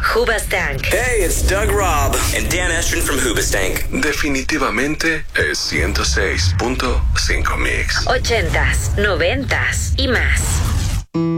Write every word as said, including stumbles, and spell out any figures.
Hoobastank. Hey, it's Doug Robb and Dan Estrin from Hoobastank. Definitivamente es ciento seis punto cinco Mix. Ochentas, noventas y más.